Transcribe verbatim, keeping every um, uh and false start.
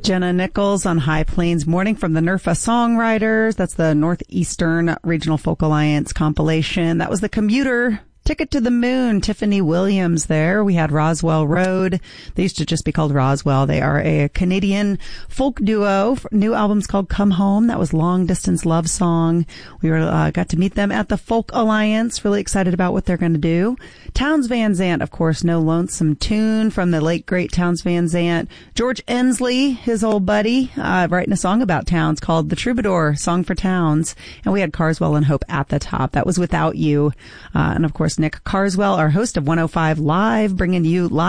Jenna Nichols on High Plains Morning from the N R F A Songwriters. That's the Northeastern Regional Folk Alliance compilation. That was the Commuter Ticket to the Moon, Tiffany Williams there. We had Roswell Road. They used to just be called Roswell. They are a Canadian folk duo. New album's called Come Home. That was Long Distance Love Song. We were, uh, got to meet them at the Folk Alliance. Really excited about what they're going to do. Townes Van Zandt, of course, No Lonesome Tune from the late great Townes Van Zandt. George Ensley, his old buddy, uh, writing a song about Townes called The Troubadour, Song for Townes. And we had Carswell and Hope at the top. That was Without You. Uh, and of course, Nick Carswell, our host of one oh five Live, bringing you live